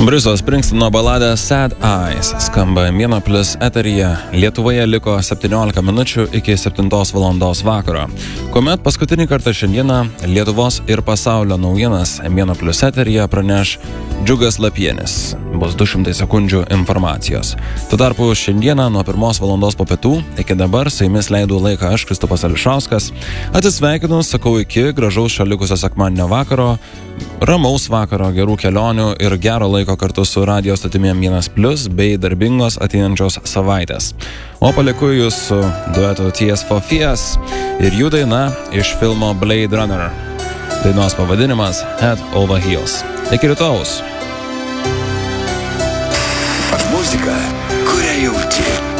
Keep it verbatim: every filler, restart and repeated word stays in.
Bruso Springsteeno baladė Sad Eyes skamba Mėno Plius eteryje. Lietuvoje liko septyniolika minučių iki septintos valandos vakaro, kuomet paskutinį kartą šiandieną Lietuvos ir pasaulio naujienas Mėno Plius eteryje praneš Džiugas Lapienis. Bus du šimtai sekundžių informacijos. Tuo tarpu šiandieną nuo pirmos valandos po pietų iki dabar su jumis leidau laiką aš, Kristupas Ališauskas. Atsisveikinu, sakau iki gražaus šalikusio sekmadienio vakaro, ramaus vakaro, gerų kelionių ir gero laiko kartu su radijo statimi Vienas Plius bei darbingos ateinančios savaitės. O palieku jūs su duetu Tears for Fears ir jų daina iš filmo Blade Runner. Dainos pavadinimas Head Over Heels. Iki rytojaus. Muzika, kurią jauti.